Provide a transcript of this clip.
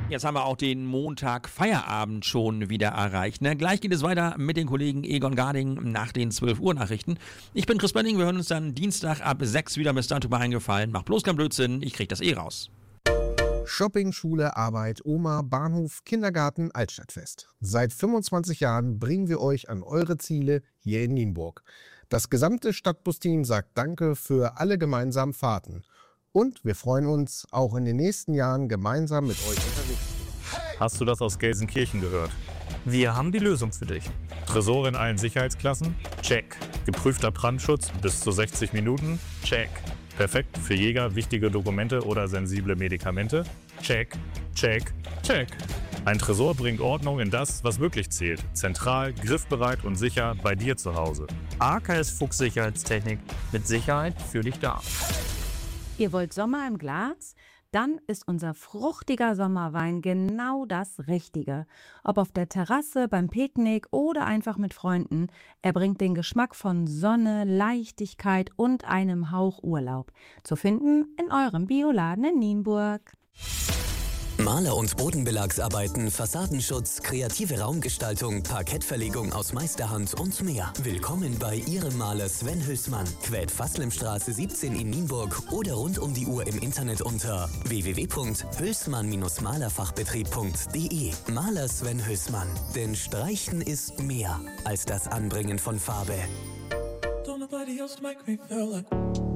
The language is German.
Jetzt haben wir auch den Montag Feierabend schon wieder erreicht. Ne? Gleich geht es weiter mit den Kollegen Egon Garding nach den 12 Uhr Nachrichten. Ich bin Chris Benning, wir hören uns dann Dienstag ab 6 wieder. Bis dato mal eingefallen. Macht bloß keinen Blödsinn, ich krieg das raus. Shopping, Schule, Arbeit, Oma, Bahnhof, Kindergarten, Altstadtfest. Seit 25 Jahren bringen wir euch an eure Ziele hier in Nienburg. Das gesamte Stadtbusteam sagt Danke für alle gemeinsamen Fahrten. Und wir freuen uns, auch in den nächsten Jahren gemeinsam mit euch unterwegs zu sein. Hast du das aus Gelsenkirchen gehört? Wir haben die Lösung für dich. Tresor in allen Sicherheitsklassen? Check. Geprüfter Brandschutz bis zu 60 Minuten? Check. Perfekt für Jäger, wichtige Dokumente oder sensible Medikamente? Check, check, check. Ein Tresor bringt Ordnung in das, was wirklich zählt. Zentral, griffbereit und sicher bei dir zu Hause. AKS Fuchs Sicherheitstechnik. Mit Sicherheit für dich da. Ihr wollt Sommer im Glas? Dann ist unser fruchtiger Sommerwein genau das Richtige. Ob auf der Terrasse, beim Picknick oder einfach mit Freunden, er bringt den Geschmack von Sonne, Leichtigkeit und einem Hauch Urlaub. Zu finden in eurem Bioladen in Nienburg. Maler- und Bodenbelagsarbeiten, Fassadenschutz, kreative Raumgestaltung, Parkettverlegung aus Meisterhand und mehr. Willkommen bei Ihrem Maler Sven Hülsmann. Quält Faslemstraße 17 in Nienburg oder rund um die Uhr im Internet unter www.hülsmann-malerfachbetrieb.de. Maler Sven Hülsmann. Denn Streichen ist mehr als das Anbringen von Farbe. Don't nobody else make me feel like